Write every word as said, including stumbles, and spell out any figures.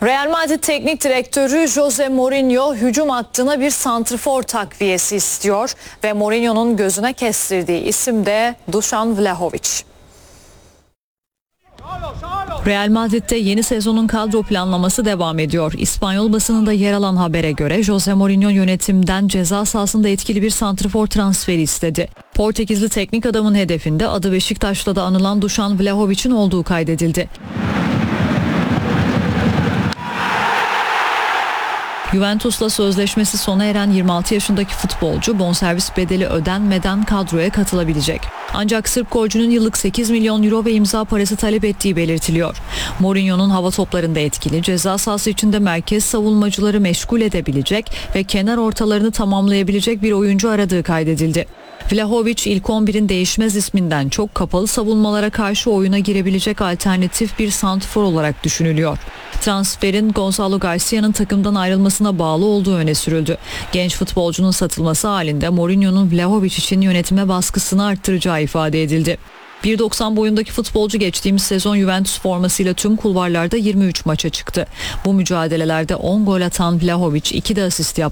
Real Madrid Teknik Direktörü Jose Mourinho hücum hattına bir santrfor takviyesi istiyor ve Mourinho'nun gözüne kestirdiği isim de Dušan Vlahović. Real Madrid'de yeni sezonun kadro planlaması devam ediyor. İspanyol basınında yer alan habere göre Jose Mourinho yönetimden ceza sahasında etkili bir santrfor transferi istedi. Portekizli teknik adamın hedefinde adı Beşiktaş'ta da anılan Dušan Vlahović'in olduğu kaydedildi. Juventus'la sözleşmesi sona eren yirmi altı yaşındaki futbolcu bonservis bedeli ödenmeden kadroya katılabilecek. Ancak Sırp golcünün yıllık sekiz milyon euro ve imza parası talep ettiği belirtiliyor. Mourinho'nun hava toplarında etkili, ceza sahası içinde merkez savunmacıları meşgul edebilecek ve kenar ortalarını tamamlayabilecek bir oyuncu aradığı kaydedildi. Vlahović ilk on birin değişmez isminden çok kapalı savunmalara karşı oyuna girebilecek alternatif bir santrfor olarak düşünülüyor. Transferin Gonzalo Garcia'nın takımdan ayrılmasına bağlı olduğu öne sürüldü. Genç futbolcunun satılması halinde Mourinho'nun Vlahović için yönetime baskısını arttıracağı ifade edildi. bir doksan boyundaki futbolcu geçtiğimiz sezon Juventus formasıyla tüm kulvarlarda yirmi üç maça çıktı. Bu mücadelelerde on gol atan Vlahović iki de asist yaptı.